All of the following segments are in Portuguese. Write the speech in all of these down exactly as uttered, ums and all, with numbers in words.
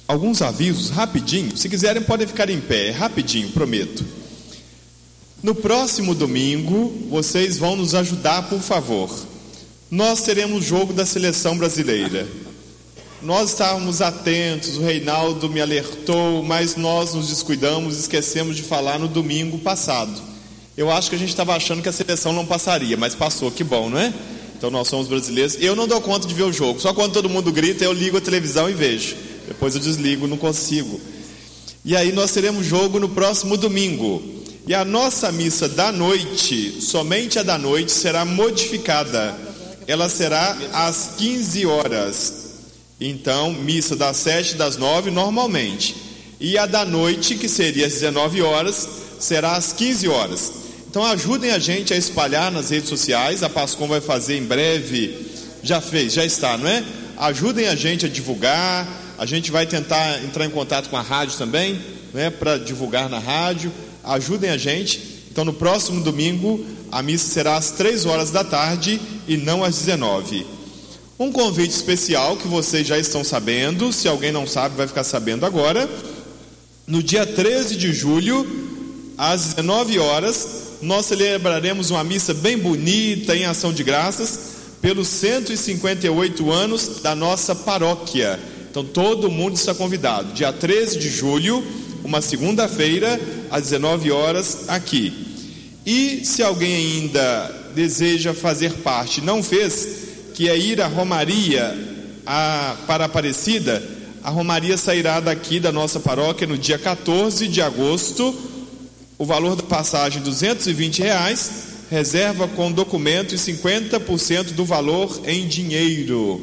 alguns avisos rapidinho. Se quiserem podem ficar em pé, rapidinho, prometo. No próximo domingo vocês vão nos ajudar, por favor. Nós teremos jogo da seleção brasileira. Nós estávamos atentos, o Reinaldo me alertou, mas nós nos descuidamos, esquecemos de falar no domingo passado. Eu acho que a gente estava achando que a seleção não passaria, mas passou, que bom, não é? Então nós somos brasileiros. Eu não dou conta de ver o jogo, só quando todo mundo grita eu ligo a televisão e vejo. Depois eu desligo, não consigo. E aí nós teremos jogo no próximo domingo. E a nossa missa da noite, somente a da noite, será modificada. Ela será às quinze horas. Então, missa das sete e das nove normalmente. E a da noite, que seria às dezenove horas, será às quinze horas. Então ajudem a gente a espalhar nas redes sociais. A Pascom vai fazer em breve. Já fez, já está, não é? Ajudem a gente a divulgar. A gente vai tentar entrar em contato com a rádio também, né, para divulgar na rádio. Ajudem a gente. Então no próximo domingo a missa será às três horas da tarde e não às dezenove. Um convite especial que vocês já estão sabendo. Se alguém não sabe, vai ficar sabendo agora. No dia treze de julho, às dezenove horas, nós celebraremos uma missa bem bonita em ação de graças pelos cento e cinquenta e oito anos da nossa paróquia. Então todo mundo está convidado. Dia treze de julho, uma segunda-feira, às dezenove horas, aqui. E se alguém ainda deseja fazer parte, não fez, que é ir à Romaria a, para Aparecida, a Romaria sairá daqui da nossa paróquia no dia quatorze de agosto. O valor da passagem duzentos e vinte reais, reserva com documento e cinquenta por cento do valor em dinheiro.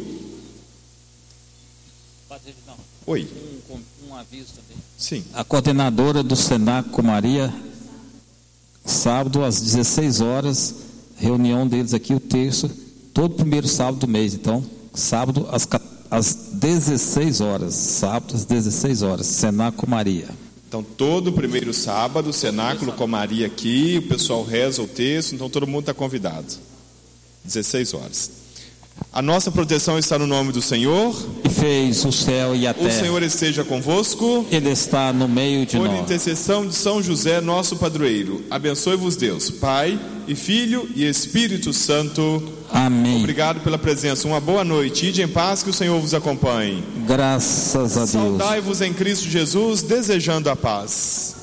Oi. Um, um aviso também. Sim. A coordenadora do Senac Comaria, sábado às dezesseis horas, reunião deles aqui, o terço, todo primeiro sábado do mês. Então, sábado às, às dezesseis horas, sábado às dezesseis horas, Senac Comaria. Então, todo primeiro sábado, o Cenáculo Comaria aqui, o pessoal reza o texto, então todo mundo está convidado. dezesseis horas. A nossa proteção está no nome do Senhor. E fez o céu e a terra. O Senhor esteja convosco. Ele está no meio de nós. nós. Por intercessão de São José, nosso padroeiro, abençoe-vos Deus, Pai e Filho e Espírito Santo. Amém. Obrigado pela presença. Uma boa noite. Ide em paz, que o Senhor vos acompanhe. Graças a Deus. Saudai-vos em Cristo Jesus, desejando a paz.